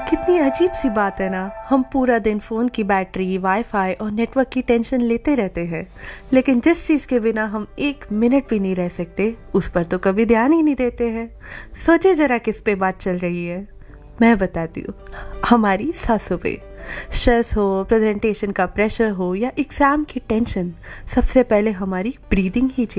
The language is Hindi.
कितनी अजीब सी बात है ना। हम पूरा दिन फ़ोन की बैटरी, वाईफाई और नेटवर्क की टेंशन लेते रहते हैं, लेकिन जिस चीज़ के बिना हम एक मिनट भी नहीं रह सकते उस पर तो कभी ध्यान ही नहीं देते हैं। सोचिए ज़रा किस पे बात चल रही है। मैं बताती हूँ, हमारी सांसों पे। स्ट्रेस हो, प्रेजेंटेशन का प्रेशर हो या एग्ज़ाम की टेंशन, सबसे पहले हमारी ब्रीदिंग ही